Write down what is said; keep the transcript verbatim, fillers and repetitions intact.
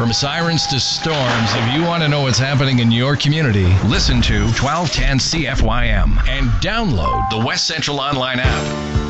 From sirens to storms, if you want to know what's happening in your community, listen to twelve ten C F Y M and download the West Central Online app.